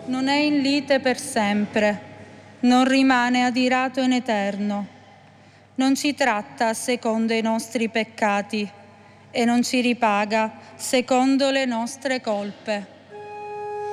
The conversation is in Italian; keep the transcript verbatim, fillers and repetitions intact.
non è in lite per sempre, non rimane adirato in eterno, non ci tratta secondo i nostri peccati e non ci ripaga secondo le nostre colpe.